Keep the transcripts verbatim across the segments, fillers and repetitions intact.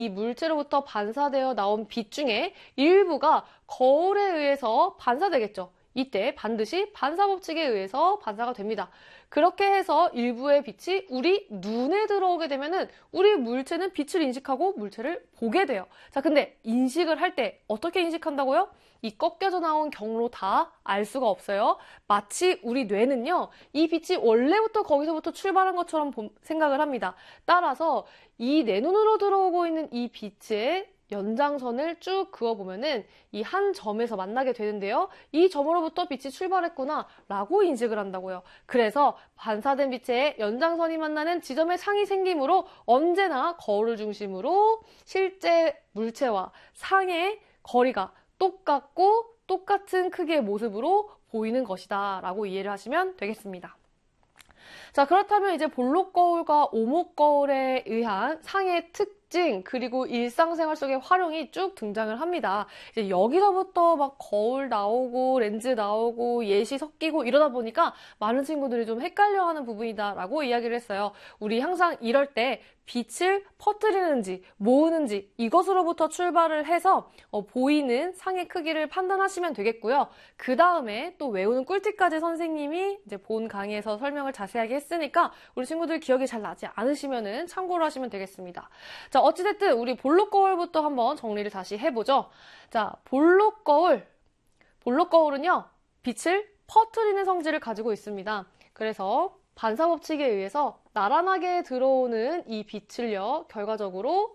이 물체로부터 반사되어 나온 빛 중에 일부가 거울에 의해서 반사되겠죠. 이때 반드시 반사법칙에 의해서 반사가 됩니다. 그렇게 해서 일부의 빛이 우리 눈에 들어오게 되면은 우리 물체는 빛을 인식하고 물체를 보게 돼요. 자, 근데 인식을 할 때 어떻게 인식한다고요? 이 꺾여져 나온 경로 다 알 수가 없어요. 마치 우리 뇌는요, 이 빛이 원래부터 거기서부터 출발한 것처럼 생각을 합니다. 따라서 이 내 눈으로 들어오고 있는 이 빛의 연장선을 쭉 그어보면은 이 한 점에서 만나게 되는데요. 이 점으로부터 빛이 출발했구나 라고 인식을 한다고요. 그래서 반사된 빛의 연장선이 만나는 지점에 상이 생기므로 언제나 거울을 중심으로 실제 물체와 상의 거리가 똑같고 똑같은 크기의 모습으로 보이는 것이다 라고 이해를 하시면 되겠습니다. 자, 그렇다면 이제 볼록 거울과 오목 거울에 의한 상의 특징 그리고 일상생활 속의 활용이 쭉 등장을 합니다. 이제 여기서부터 막 거울 나오고 렌즈 나오고 예시 섞이고 이러다 보니까 많은 친구들이 좀 헷갈려하는 부분이다라고 이야기를 했어요. 우리 항상 이럴 때 빛을 퍼뜨리는지 모으는지 이것으로부터 출발을 해서 어, 보이는 상의 크기를 판단하시면 되겠고요. 그 다음에 또 외우는 꿀팁까지 선생님이 이제 본 강의에서 설명을 자세하게 했으니까 우리 친구들 기억이 잘 나지 않으시면은 참고를 하시면 되겠습니다. 자, 어찌됐든 우리 볼록 거울부터 한번 정리를 다시 해보죠. 자, 볼록 거울. 볼록 거울은요, 빛을 퍼뜨리는 성질을 가지고 있습니다. 그래서 반사법칙에 의해서 나란하게 들어오는 이 빛을요, 결과적으로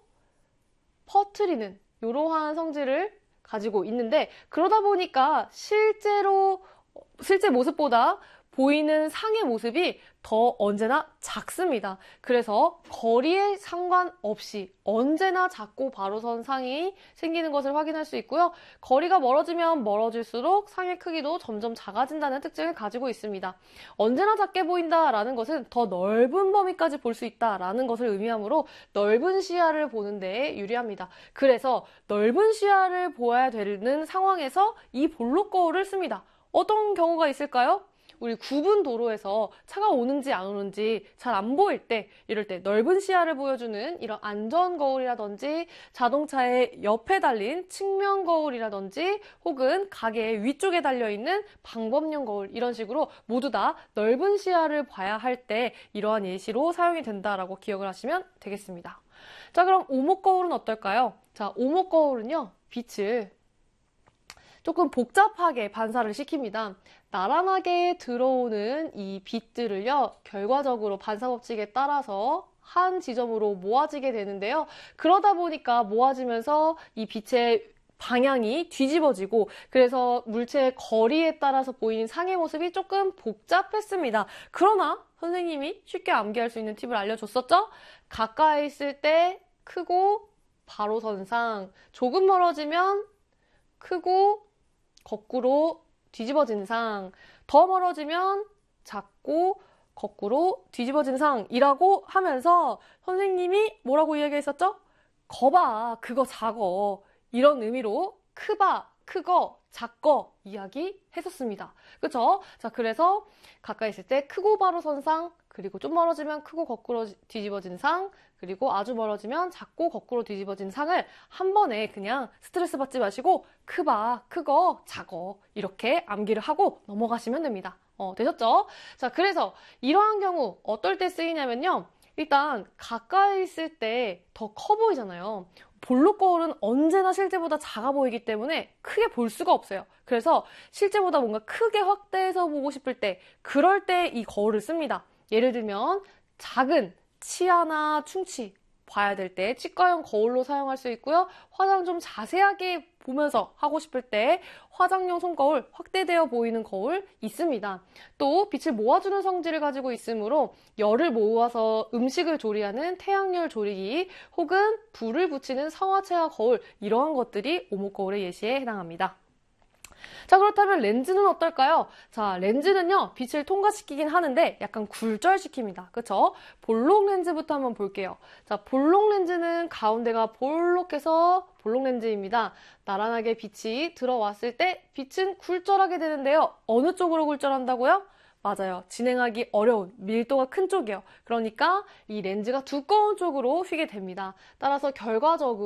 퍼뜨리는 이러한 성질을 가지고 있는데, 그러다 보니까 실제로 실제 모습보다 보이는 상의 모습이 더 언제나 작습니다. 그래서 거리에 상관없이 언제나 작고 바로 선 상이 생기는 것을 확인할 수 있고요. 거리가 멀어지면 멀어질수록 상의 크기도 점점 작아진다는 특징을 가지고 있습니다. 언제나 작게 보인다라는 것은 더 넓은 범위까지 볼 수 있다라는 것을 의미하므로 넓은 시야를 보는 데 유리합니다. 그래서 넓은 시야를 보아야 되는 상황에서 이 볼록 거울을 씁니다. 어떤 경우가 있을까요? 우리 굽은 도로에서 차가 오는지 안 오는지 잘 안 보일 때, 이럴 때 넓은 시야를 보여주는 이런 안전 거울이라든지 자동차의 옆에 달린 측면 거울이라든지 혹은 가게 위쪽에 달려있는 방범용 거울, 이런 식으로 모두 다 넓은 시야를 봐야 할 때 이러한 예시로 사용이 된다라고 기억을 하시면 되겠습니다. 자, 그럼 오목 거울은 어떨까요? 자, 오목 거울은요, 빛을 조금 복잡하게 반사를 시킵니다. 나란하게 들어오는 이 빛들을요, 결과적으로 반사법칙에 따라서 한 지점으로 모아지게 되는데요. 그러다 보니까 모아지면서 이 빛의 방향이 뒤집어지고, 그래서 물체의 거리에 따라서 보이는 상의 모습이 조금 복잡했습니다. 그러나 선생님이 쉽게 암기할 수 있는 팁을 알려줬었죠? 가까이 있을 때 크고 바로 선상, 조금 멀어지면 크고 거꾸로 뒤집어진 상, 더 멀어지면 작고 거꾸로 뒤집어진 상이라고 하면서 선생님이 뭐라고 이야기했었죠? 거봐, 그거 작어. 이런 의미로 크바, 크거, 작거 이야기 했었습니다. 그쵸? 자, 그래서 가까이 있을 때 크고 바로 선 상, 그리고 좀 멀어지면 크고 거꾸로 뒤집어진 상, 그리고 아주 멀어지면 작고 거꾸로 뒤집어진 상을 한 번에 그냥 스트레스 받지 마시고 크바, 크거, 작어 이렇게 암기를 하고 넘어가시면 됩니다. 어, 되셨죠? 자, 그래서 이러한 경우 어떨 때 쓰이냐면요. 일단 가까이 있을 때 더 커 보이잖아요. 볼록 거울은 언제나 실제보다 작아 보이기 때문에 크게 볼 수가 없어요. 그래서 실제보다 뭔가 크게 확대해서 보고 싶을 때, 그럴 때 이 거울을 씁니다. 예를 들면 작은 치아나 충치 봐야 될 때 치과용 거울로 사용할 수 있고요. 화장 좀 자세하게 보면서 하고 싶을 때 화장용 손거울, 확대되어 보이는 거울 있습니다. 또 빛을 모아주는 성질을 가지고 있으므로 열을 모아서 음식을 조리하는 태양열 조리기 혹은 불을 붙이는 성화체화 거울, 이러한 것들이 오목 거울의 예시에 해당합니다. 자, 그렇다면 렌즈는 어떨까요? 자, 렌즈는요, 빛을 통과시키긴 하는데 약간 굴절시킵니다. 그쵸? 볼록 렌즈부터 한번 볼게요. 자, 볼록 렌즈는 가운데가 볼록해서 볼록 렌즈입니다. 나란하게 빛이 들어왔을 때 빛은 굴절하게 되는데요. 어느 쪽으로 굴절한다고요? 맞아요. 진행하기 어려운 밀도가 큰 쪽이에요. 그러니까 이 렌즈가 두꺼운 쪽으로 휘게 됩니다. 따라서 결과적으로